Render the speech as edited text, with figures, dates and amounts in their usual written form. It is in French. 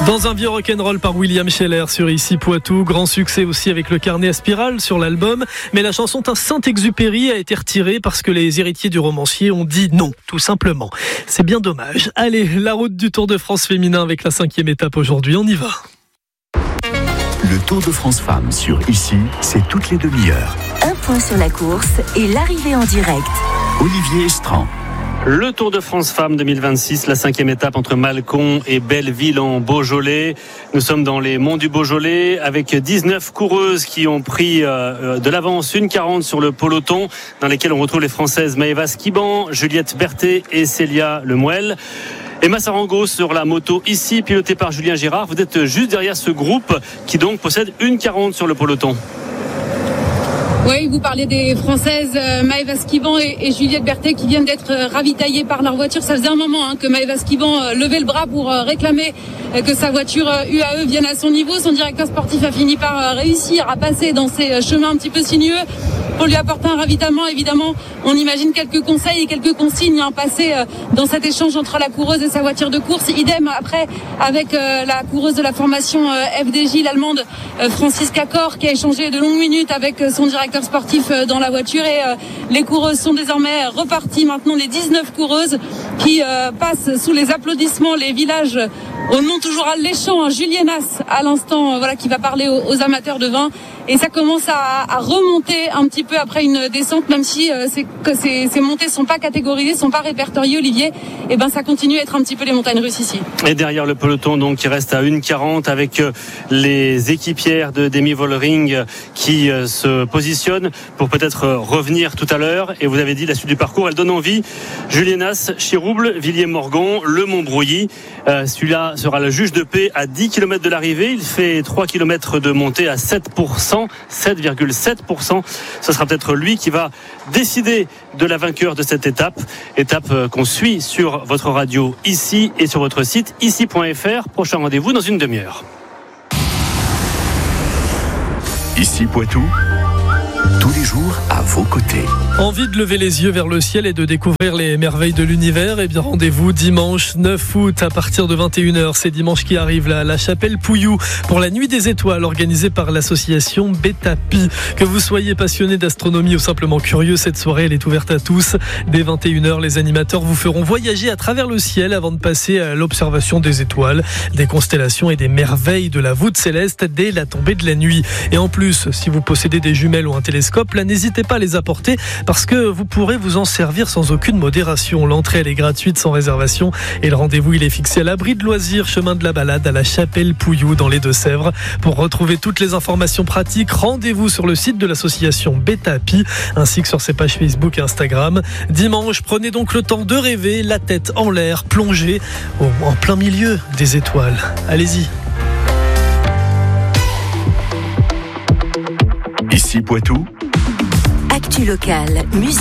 Dans un vieux rock'n'roll par William Scheller sur Ici Poitou, grand succès aussi avec le carnet à spirale sur l'album, mais la chanson d'un Saint-Exupéry a été retirée parce que les héritiers du romancier ont dit non, tout simplement. C'est bien dommage. Allez, la route du Tour de France féminin avec la 5e étape aujourd'hui, on y va. Le Tour de France Femmes sur Ici, c'est toutes les demi-heures. Un point sur la course et l'arrivée en direct. Olivier Estran. Le Tour de France Femmes 2026, la 5e étape entre Mâcon et Belleville en Beaujolais. Nous sommes dans les monts du Beaujolais avec 19 coureuses qui ont pris de l'avance, 1,40 sur le peloton, dans lesquelles on retrouve les Françaises Maëva Skiban, Juliette Berthet et Célia Lemuel. Emma Sarango sur la moto ici, pilotée par Julien Girard. Vous êtes juste derrière ce groupe qui donc possède 1,40 sur le peloton. Oui, vous parlez des Françaises Maëva Skiban et Juliette Berthet qui viennent d'être ravitaillées par leur voiture. Ça faisait un moment que Maëva Skiban levait le bras pour réclamer que sa voiture UAE vienne à son niveau. Son directeur sportif a fini par réussir à passer dans ces chemins un petit peu sinueux pour lui apporter un ravitaillement. Évidemment, on imagine quelques conseils et quelques consignes passées dans cet échange entre la coureuse et sa voiture de course. Idem après avec la coureuse de la formation FDJ, l'allemande Franziska Kor, qui a échangé de longues minutes avec son directeur sportif dans la voiture. Et les coureuses sont désormais reparties. Maintenant, les 19 coureuses qui passent sous les applaudissements les villages au nom toujours alléchant, Julienas à l'instant, voilà, qui va parler aux amateurs de vin. Et ça commence à remonter un petit peu après une descente, même si ces montées sont pas catégorisées, sont pas répertoriées, Olivier. Et ben ça continue à être un petit peu les montagnes russes ici. Et derrière le peloton, donc, qui reste à 1,40 avec les équipières de Demi Vollering qui se positionnent pour peut-être revenir tout à l'heure. Et vous avez dit la suite du parcours, elle donne envie. Julienas, Chirouble, Villiers-Morgon, Le Montbrouilly. Celui-là sera le juge de paix à 10 km de l'arrivée. Il fait 3 km de montée à 7%, 7,7%. Ce sera peut-être lui qui va décider de la vainqueur de cette étape. Étape qu'on suit sur votre radio ici et sur votre site ici.fr. Prochain rendez-vous dans une demi-heure. Ici Poitou, tous les jours à vos côtés. Envie de lever les yeux vers le ciel et de découvrir les merveilles de l'univers? Eh bien, rendez-vous dimanche 9 août à partir de 21h. C'est dimanche qui arrive là, à la chapelle Pouillou pour la Nuit des Étoiles organisée par l'association Betapi. Que vous soyez passionné d'astronomie ou simplement curieux, cette soirée elle est ouverte à tous. Dès 21h, les animateurs vous feront voyager à travers le ciel avant de passer à l'observation des étoiles, des constellations et des merveilles de la voûte céleste dès la tombée de la nuit. Et en plus, si vous possédez des jumelles ou un télescope, là, n'hésitez pas à les apporter parce que vous pourrez vous en servir sans aucune modération. L'entrée elle est gratuite sans réservation et le rendez-vous il est fixé à l'abri de loisirs, chemin de la Balade à la chapelle Pouillou dans les Deux-Sèvres. Pour retrouver toutes les informations pratiques, rendez-vous sur le site de l'association Betapi ainsi que sur ses pages Facebook et Instagram. Dimanche, prenez donc le temps de rêver, la tête en l'air, plongée en plein milieu des étoiles. Allez-y. Ici Poitou. Actu locale, musique.